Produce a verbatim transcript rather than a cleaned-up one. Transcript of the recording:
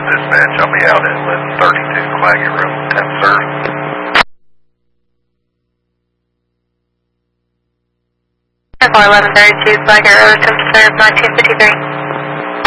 dispatch. I'll be out at eleven thirty-two Claggett Road, ten serve. eleven thirty-two Claggett Road, ten serve, nineteen fifty-three.